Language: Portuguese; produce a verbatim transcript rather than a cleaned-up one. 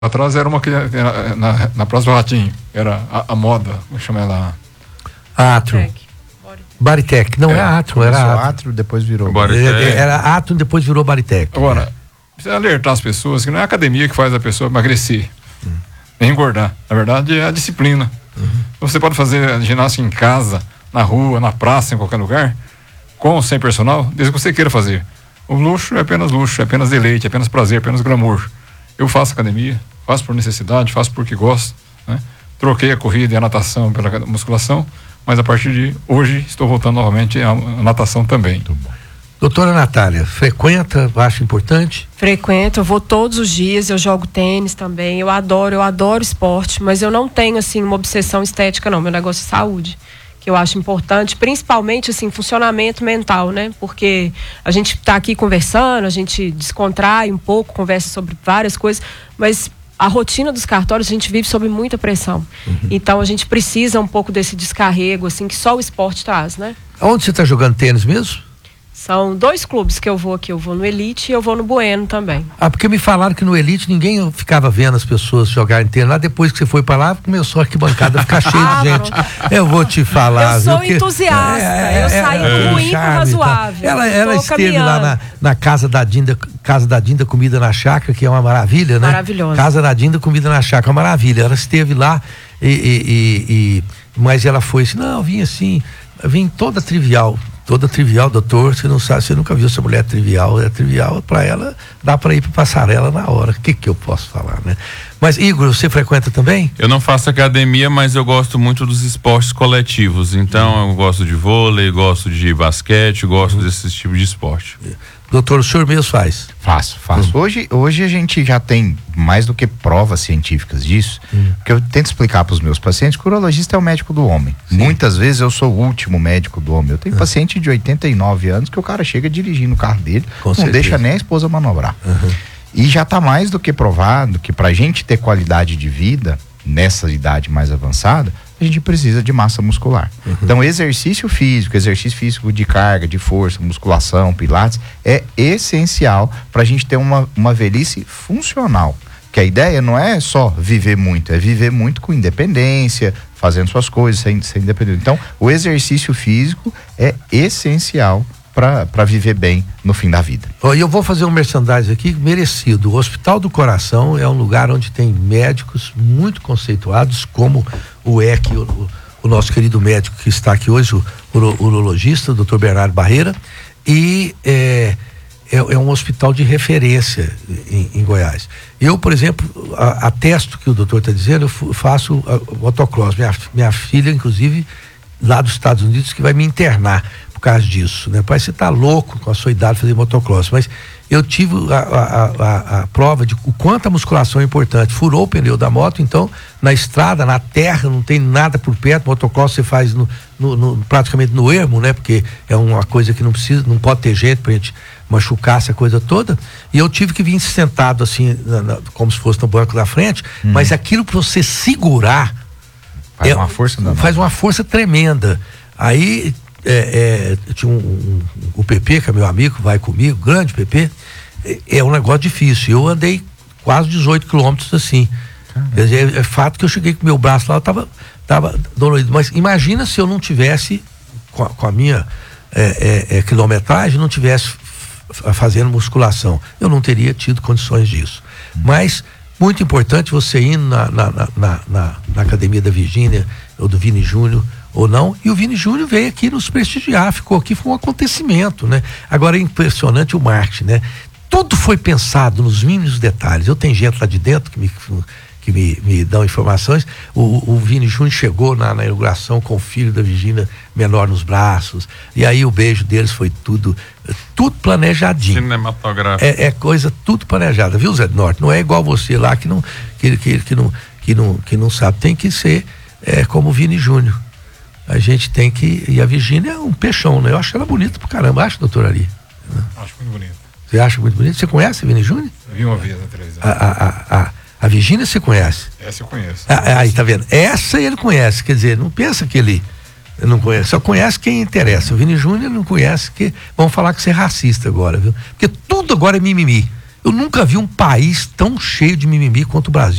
Atrás era uma que era na, na Praça do Ratinho, era a, a moda, como chama ela? Atro. Baritec, não é, é Atro, era Atro. Atro, depois virou Baritec. Era Atro, depois virou Baritec. Agora, precisa alertar as pessoas que não é a academia que faz a pessoa emagrecer, hum. nem engordar. Na verdade, é a disciplina. Uhum. Você pode fazer ginástica em casa, na rua, na praça, em qualquer lugar, com ou sem personal, desde que você queira fazer. O luxo é apenas luxo, é apenas deleite, é apenas prazer, é apenas glamour. Eu faço academia, faço por necessidade, faço porque gosto, né? Troquei a corrida e a natação pela musculação, mas a partir de hoje estou voltando novamente à natação também. Muito bom. Doutora Natália, frequenta, acha importante? Frequento, eu vou todos os dias, eu jogo tênis também, eu adoro, eu adoro esporte, mas eu não tenho, assim, uma obsessão estética não, meu negócio é saúde, que eu acho importante, principalmente, assim, funcionamento mental, né? Porque a gente tá aqui conversando, a gente descontrai um pouco, conversa sobre várias coisas, mas a rotina dos cartórios, a gente vive sob muita pressão. Uhum. Então, a gente precisa um pouco desse descarrego, assim, que só o esporte traz, né? Onde você tá jogando tênis mesmo? São dois clubes que eu vou aqui, eu vou no Elite e eu vou no Bueno também. Ah, porque me falaram que no Elite ninguém ficava vendo as pessoas jogarem tênis. Lá depois que você foi para lá, começou a arquibancada a ficar cheia de gente. Eu vou te falar. Eu sou viu, entusiasta, é, é, eu saí é, ruim é, para razoável. Ela, ela esteve caminhando lá na, na casa da Dinda, casa da Dinda Comida na Chácara, que é uma maravilha, né? Maravilhosa. Casa da Dinda Comida na Chácara, uma maravilha. Ela esteve lá e, e, e, e mas ela foi assim, não, eu vim assim, eu vim toda trivial. Toda trivial, doutor, você não sabe, você nunca viu essa mulher trivial, é trivial, para ela, dá para ir para passarela na hora, o que que eu posso falar, né? Mas, Igor, você frequenta também? Eu não faço academia, mas eu gosto muito dos esportes coletivos, então eu gosto de vôlei, gosto de basquete, gosto uhum. desses tipos de esporte. Doutor, o senhor mesmo faz? Faço, faço. Uhum. Hoje, hoje a gente já tem mais do que provas científicas disso, uhum. porque eu tento explicar para os meus pacientes que o urologista é o médico do homem. Sim. Muitas vezes eu sou o último médico do homem. Eu tenho uhum. paciente de oitenta e nove anos que o cara chega dirigindo o carro dele, Com não certeza. deixa nem a esposa manobrar. Uhum. E já está mais do que provado que para a gente ter qualidade de vida nessa idade mais avançada, a gente precisa de massa muscular. Uhum. Então, exercício físico, exercício físico de carga, de força, musculação, pilates, é essencial para a gente ter uma, uma velhice funcional. Que a ideia não é só viver muito, é viver muito com independência, fazendo suas coisas, sem, sem independência. Então, o exercício físico é essencial para viver bem no fim da vida. E eu vou fazer um merchandising aqui merecido. O Hospital do Coração é um lugar onde tem médicos muito conceituados, como o E C, o, o nosso querido médico que está aqui hoje, o, o urologista, o doutor Bernardo Barreira, e é, é, é um hospital de referência em, em Goiás. Eu, por exemplo, a, atesto que o doutor está dizendo, eu faço a, motocross. Minha, minha filha, inclusive, lá dos Estados Unidos, que vai me internar por causa disso, né? Pai, você tá louco com a sua idade fazer motocross, mas eu tive a, a, a, a prova de o quanto a musculação é importante. Furou o pneu da moto, então na estrada, na terra, não tem nada por perto. Motocross você faz no, no, no, praticamente no ermo, né? Porque é uma coisa que não precisa, não pode ter gente pra gente machucar essa coisa toda. E eu tive que vir sentado assim, na, na, como se fosse no banco da frente, hum. mas aquilo pra você segurar faz é, uma força faz uma força tremenda. Aí É, é, tinha um, um, o P P, que é meu amigo, vai comigo, grande P P, é, é um negócio difícil. Eu andei quase dezoito quilômetros assim. Quer dizer, é, é fato que eu cheguei com meu braço lá, eu tava, tava dolorido. Mas imagina se eu não tivesse, com a, com a minha é, é, é, quilometragem, não tivesse f- fazendo musculação. Eu não teria tido condições disso. Hum. Mas, muito importante você ir na, na, na, na, na, na academia da Virgínia ou do Vini Júnior, ou não, e o Vini Júnior veio aqui nos prestigiar, ficou aqui, foi um acontecimento, né? Agora é impressionante o marketing, né? Tudo foi pensado nos mínimos detalhes. Eu tenho gente lá de dentro que me, que me, me dão informações. O, o Vini Júnior chegou na, na inauguração com o filho da Virgínia menor nos braços, e aí o beijo deles foi tudo, tudo planejadinho. Cinematográfico. É, é coisa tudo planejada, viu, Zé do Norte? Não é igual você lá que não, que, que, que não, que não, que não sabe. Tem que ser é, como o Vini Júnior. A gente tem que. E a Virgínia é um peixão, né? Eu acho ela bonita pra caramba, acho, doutor Ari? Acho muito bonita. Você acha muito bonita? Você conhece a Vini Júnior? Eu vi uma vez na televisão. A, a, a, a Virgínia você conhece? Essa eu conheço. Ah, aí, tá vendo? Essa ele conhece, quer dizer, não pensa que ele não conhece, só conhece quem interessa. O Vini Júnior não conhece, que vão falar que você é racista agora, viu? Porque tudo agora é mimimi. Eu nunca vi um país tão cheio de mimimi quanto o Brasil.